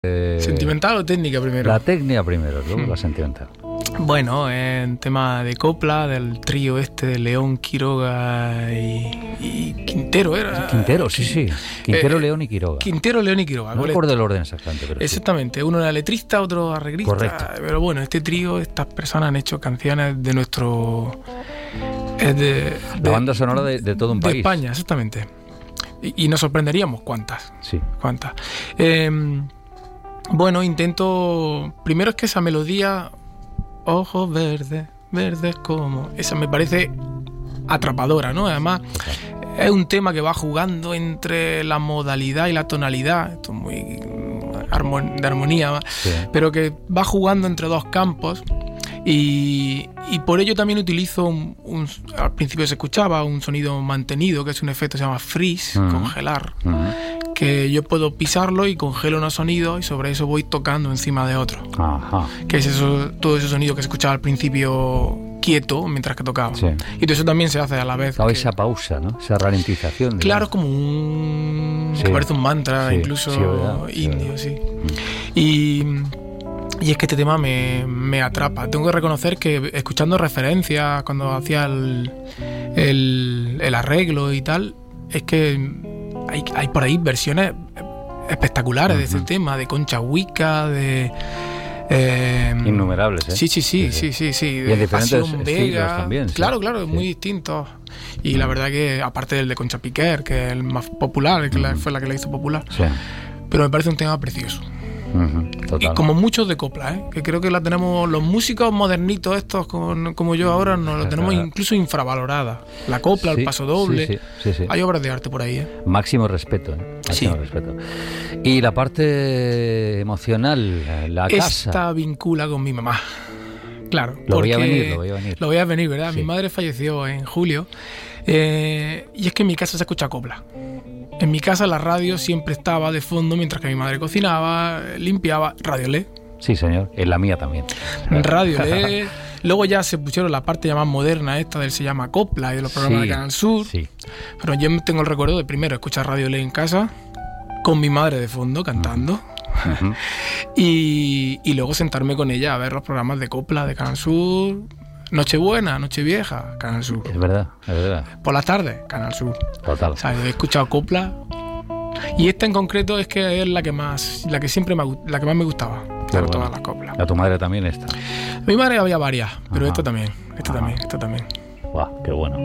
¿Sentimental o técnica primero? La técnica primero, luego la sentimental. Bueno, en tema de copla, del trío de León, Quiroga y Quintero, ¿era? Quintero, sí. Quintero, León y Quiroga. Quintero, León y Quiroga. No recuerdo el orden exactamente, pero exactamente, sí. Uno era letrista, otro arreglista. Correcto. Pero bueno, este trío, estas personas han hecho canciones de nuestro... la banda sonora de todo un país. De España, exactamente. Y nos sorprenderíamos cuántas. Sí. Cuántas. Bueno, intento... Primero es que esa melodía... Ojos verdes, verdes como... Esa me parece atrapadora, ¿no? Además, es un tema que va jugando entre la modalidad y la tonalidad. Esto es muy de armonía, sí. Pero que va jugando entre dos campos. Y por ello también utilizo al principio se escuchaba un sonido mantenido, que es un efecto que se llama freeze, congelar, que yo puedo pisarlo y congelo unos sonidos y sobre eso voy tocando encima de otro. Ajá. Que es todo ese sonido que se escuchaba al principio quieto mientras que tocaba. Sí. Y todo eso también se hace a la vez. Esa pausa, ¿no? Esa ralentización. Claro, es como que parece un mantra, incluso indio, sí. Y es que este tema me atrapa. Tengo que reconocer que escuchando referencias cuando hacía el arreglo y tal, es que hay por ahí versiones espectaculares de este tema, de Concha Huica, de... innumerables, ¿eh? Sí. Y en diferentes estilos también. Sí. Claro, muy distintos. Y la verdad que, aparte del de Concha Piquer, que es el más popular, fue la que la hizo popular, sí. Pero me parece un tema precioso. Total. Y como muchos de copla, que creo que la tenemos los músicos modernitos estos como yo ahora, nos lo tenemos incluso infravalorada. La copla, el paso doble, sí. Hay obras de arte por ahí, Máximo respeto, Máximo respeto. Y la parte emocional, la casa. Esta vincula con mi mamá. Claro, lo voy a venir. Lo voy a venir, ¿verdad? Sí. Mi madre falleció en julio y es que en mi casa se escucha copla. En mi casa la radio siempre estaba de fondo mientras que mi madre cocinaba, limpiaba. Radio Le. Sí, señor. En la mía también. Radio Le. Luego ya se pusieron la parte ya más moderna Se llama Copla y de los programas de Canal Sur. Sí. Pero yo tengo el recuerdo de primero escuchar Radio Le en casa con mi madre de fondo cantando. Y luego sentarme con ella a ver los programas de Copla de Canal Sur. Nochebuena, Nochevieja, Canal Sur. Es verdad. Por las tardes, Canal Sur. Total. O sea, he escuchado copla. Y esta en concreto es que es la que más me gustaba de todas las coplas. ¿A tu madre también esta? Mi madre había varias, pero esta también. Guau, qué bueno.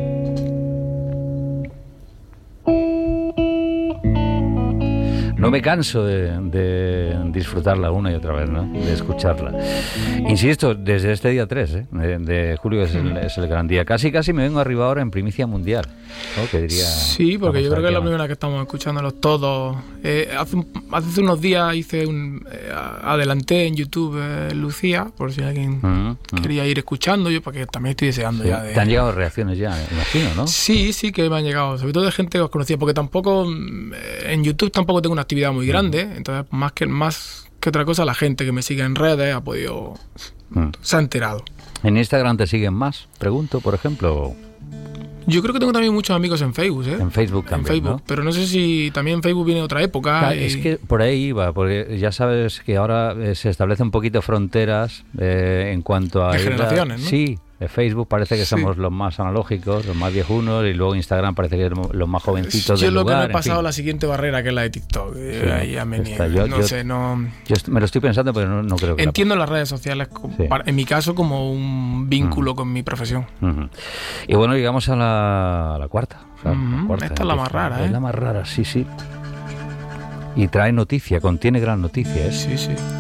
No me canso de disfrutarla una y otra vez, ¿no? De escucharla. Insisto, desde este día 3 de julio es el gran día. Casi me vengo arriba ahora en primicia mundial, ¿no? Que diría, sí, porque yo creo que es la primera que estamos escuchándolos todos. Hace unos días adelanté en YouTube Lucía, por si alguien quería ir escuchando, yo porque también estoy deseando ya de... Te han llegado reacciones ya, imagino, ¿no? Sí, que me han llegado, sobre todo de gente que os conocía, porque tampoco en YouTube tampoco tengo una actividad muy grande, entonces más que otra cosa la gente que me sigue en redes ha podido se ha enterado. ¿En Instagram te siguen más? Pregunto, por ejemplo. Yo creo que tengo también muchos amigos en Facebook, En Facebook también, ¿no? Pero no sé si también Facebook viene de otra época. Claro, es que por ahí iba, porque ya sabes que ahora se establecen un poquito fronteras en cuanto a... De generaciones, ¿no? Sí. De Facebook parece que somos los más analógicos, los más viejunos, y luego Instagram parece que los más jovencitos del lugar. Yo lo que me he pasado la siguiente barrera, que es la de TikTok. Ahí ya me niego. Yo me lo estoy pensando, pero no creo que... Entiendo las redes sociales, en mi caso, como un vínculo con mi profesión. Y bueno, llegamos a la cuarta. Esta es la más rara, Es la más rara, sí. Y trae noticia, contiene gran noticia, Sí.